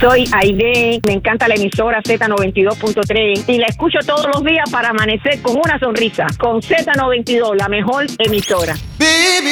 Soy Aide, me encanta la emisora Z92.3 y la escucho todos los días para amanecer con una sonrisa. Con Z92, la mejor emisora. Baby.